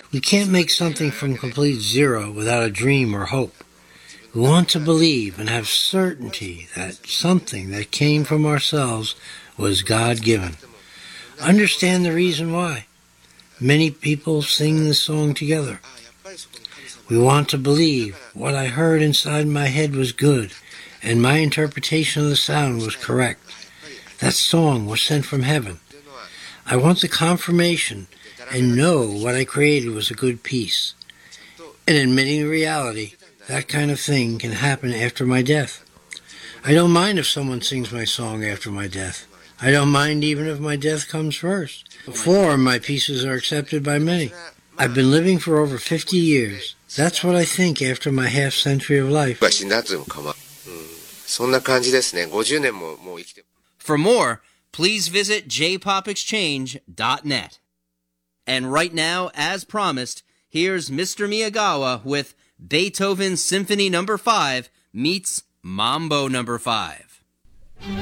We can't make something from complete zero without a dream or hope. We want to believe and have certainty that something that came from ourselves was God-given. Understand the reason why. Many people sing this song together. We want to believe what I heard inside my head was good, and my interpretation of the sound was correct. That song was sent from heaven. I want the confirmation and know what I created was a good piece. And admitting the reality, that kind of thing can happen after my death. I don't mind if someone sings my song after my death. I don't mind even if my death comes first, before my pieces are accepted by many. I've been living for over 50 years. That's what I think after my half-century of life. For more, please visit jpopexchange.net. And right now, as promised, here's Mr. Miyagawa with Beethoven Symphony No. 5 meets Mambo No. 5.